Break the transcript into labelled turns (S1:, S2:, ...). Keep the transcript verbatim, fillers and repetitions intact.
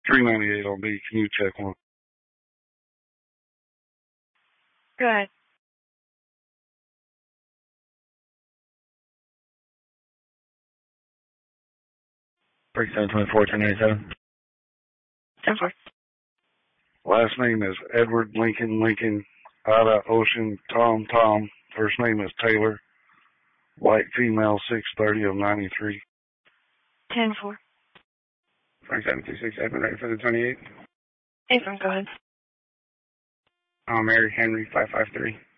S1: three ninety-eight on B. Can you check one?
S2: Go ahead.
S3: thirty-seven twenty-four, ten ninety-seven.
S2: ten four.
S1: Last name is Edward Lincoln Lincoln. Ida Ocean Tom Tom. First name is Taylor. White female, six thirty of ninety-three.
S2: ten four.
S3: twenty-seven two six seven, ready for the twenty-eight.
S2: Hey, go ahead.
S3: Uh, Mary Henry, five five three.